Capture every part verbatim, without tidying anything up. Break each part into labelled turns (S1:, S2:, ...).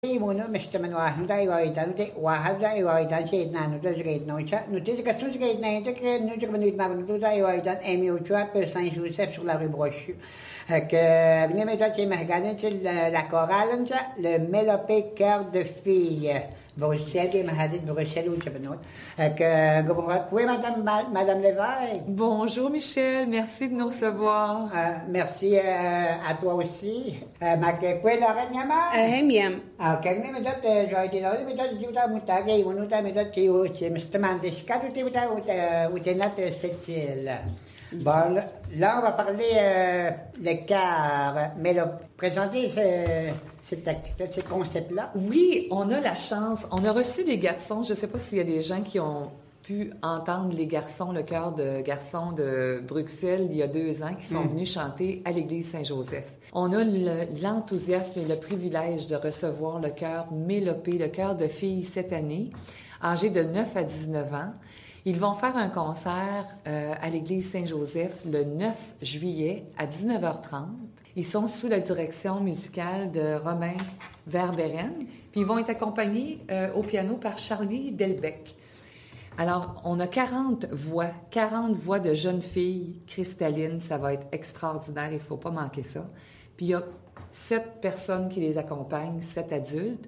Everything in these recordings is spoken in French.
S1: Mono mestaman wahda iwaitan te wahda iwaitan che na no de gate no cha no te que son gate na te que no te venir ma no da iwaitan emi ochoa per Saint-Joseph sur la rue Brochu que venez me toi ma regarder la chorale le mélopée cœur de fille Bruxelles qui m'a dit Bruxelles ou Chabanot que oui madame madame Lévesque.
S2: Bonjour Michel, merci de nous recevoir.
S1: Euh, merci euh, à toi aussi. Euh, ma que quoi la renyama?
S3: Eh miam.
S1: Ah, quand même je te je te dire mais je dis ta mutage et on ta mais je te o tu me demandes ce que tu ta ou tu n'as pas cette île. Bon, là on va parler euh, les cars, mais le présenter ce cet ce concept là.
S2: Oui, on a la chance, on a reçu les garçons, je ne sais pas s'il y a des gens qui ont pu entendre les garçons, le chœur de garçons de Bruxelles il y a deux ans qui sont mm. venus chanter à l'église Saint-Joseph. On a le, l'enthousiasme et le privilège de recevoir le chœur Mélopée, le chœur de filles cette année, âgées de neuf à dix-neuf ans. Ils vont faire un concert euh, à l'église Saint-Joseph le neuf juillet à dix-neuf heures trente. Ils sont sous la direction musicale de Romain Verberen, puis ils vont être accompagnés euh, au piano par Charlie Delbecq. Alors, on a quarante voix, quarante voix de jeunes filles cristallines, ça va être extraordinaire, il ne faut pas manquer ça. Puis il y a sept personnes qui les accompagnent, sept adultes.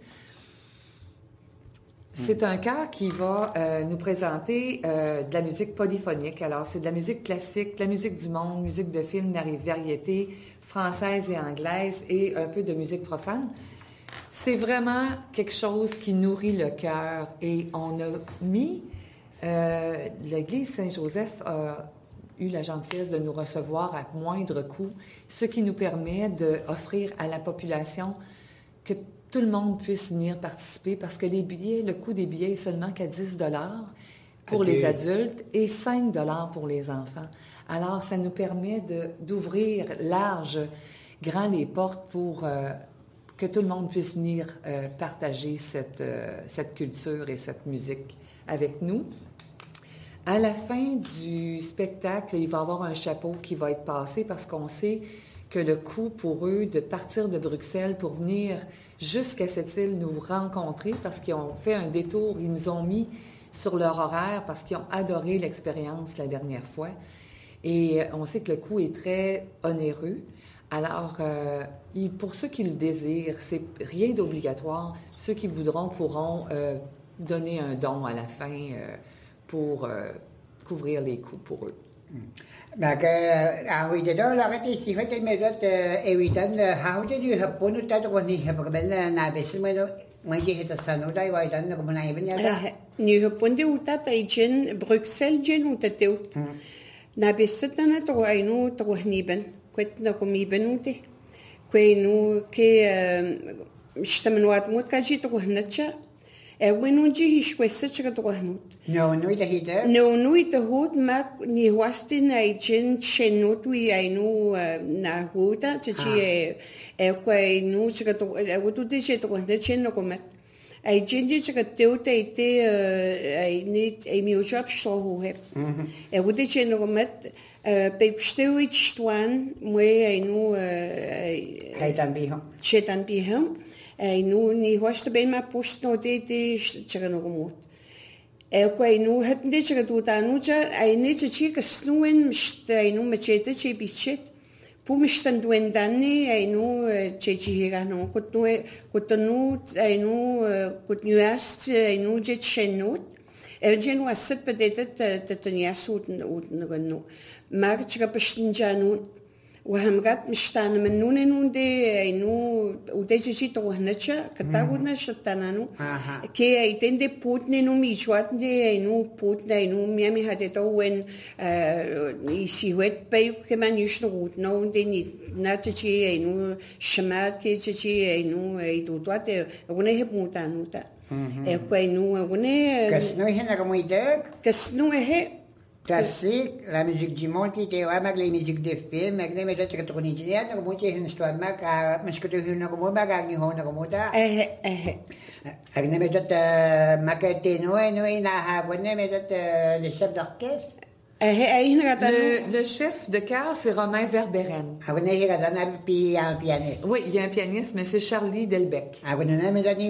S2: C'est un chœur qui va euh, nous présenter euh, de la musique polyphonique. Alors, c'est de la musique classique, de la musique du monde, musique de film, variété, française et anglaise et un peu de musique profane. C'est vraiment quelque chose qui nourrit le cœur. Et on a mis... Euh, l'église Saint-Joseph a eu la gentillesse de nous recevoir à moindre coût, ce qui nous permet d'offrir à la population que tout le monde puisse venir participer parce que les billets, le coût des billets est seulement qu'à dix dollars pour okay. les adultes et cinq dollars pour les enfants. Alors, ça nous permet de, d'ouvrir large, grand les portes pour euh, que tout le monde puisse venir euh, partager cette, euh, cette culture et cette musique avec nous. À la fin du spectacle, il va y avoir un chapeau qui va être passé parce qu'on sait que le coût pour eux de partir de Bruxelles pour venir jusqu'à cette île nous rencontrer parce qu'ils ont fait un détour, ils nous ont mis sur leur horaire parce qu'ils ont adoré l'expérience la dernière fois. Et on sait que le coût est très onéreux. Alors, euh, pour ceux qui le désirent, c'est rien d'obligatoire. Ceux qui voudront pourront euh, donner un don à la fin euh, pour euh, couvrir les coûts pour eux.
S1: Maar aan wie de door laat is, die heeft met dat evitan houden die hebben dat ook niet hebben gebeld naar best maar maar je het dat nou dat wij dan nog maar even ja.
S3: Nu hebben die dat in Bruxelles gen hoe dat doet. Na best dan het ook een nu toch niet ben. Kwet nog om niet benoemd. Kwee nu ke stemmen moet kan je toch niet ja. When we jihish kwesa chika toqahnut.
S1: No, no ita hita.
S3: No, no ita hut ma ni huasti na jen chenut wi ainu na huta chichi e e kwa inu chika to e wutu te che toqahna chen no komat. Ai jen ji chika teuta ite ai ni ai mi ujab shlo hu he. E wutu chen no komat pe psteu ich stwan mwe ainu
S1: Kaitan biham.
S3: Chetan biham. Ai nu ni hoste ben ma post no de de chega no gomot. E kwai nu het de chega tu ta nu cha ai ne cha chi ka snuen mstai nu me chete che bichet. Pu mistan duen danni ai nu che chi hega no kut nu kut nu ai nu kut nu ast ai nu je chenut. E gen was sit bedet te te niasut ut no no. Mar chega pestin janu وهم قد مشتان من نون نون دي إنه وديجي جي توهنتشا كتاعودنا شتانانو كي أيتين دي بوتني نو ميجوات دي إنه بوتنا إنه ميامي هذا توين يسيوت بيو كمان يشنوت نو دي ناتجي إنه شمال كي تجي إنه يدودوات ونا يهب موتانو تا إنه ونا
S1: كسنو هنا كمويدك
S3: كسنو هي
S1: Classique, la musique du monde qui était avec les musiques de film, avec les méthodes de tournidienne, comme on dit, une histoire, mais ce que tu veux, comme on bagarre, ni on, comme on a.
S3: Eh, eh.
S1: Avec les méthodes maquetino, et nous, il a abonné les méthodes de chef d'orchestre.
S2: Le, le chef de chœur, c'est Romain Verberen.
S1: Ah, vous n'avez pas un pianiste.
S2: Oui, il y a un pianiste, M. Charlie Delbecq.
S1: Ah, vous n'avez pas